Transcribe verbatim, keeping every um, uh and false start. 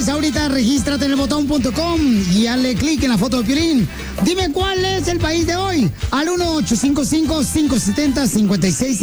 ahorita regístrate en el botón punto com y dale clic en la foto de Piolín. Dime cuál es el país de hoy. Al uno ocho cinco cinco, cinco siete cero, cinco seis